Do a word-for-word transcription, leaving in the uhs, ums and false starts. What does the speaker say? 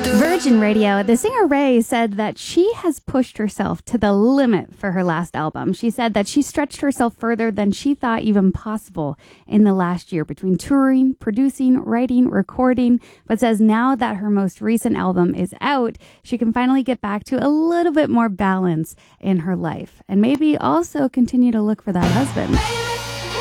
Virgin Radio, the singer Ray said that she has pushed herself to the limit for her last album. She said that she stretched herself further than she thought even possible in the last year between touring, producing, writing, recording, but says now that her most recent album is out, she can finally get back to a little bit more balance in her life and maybe also continue to look for that husband.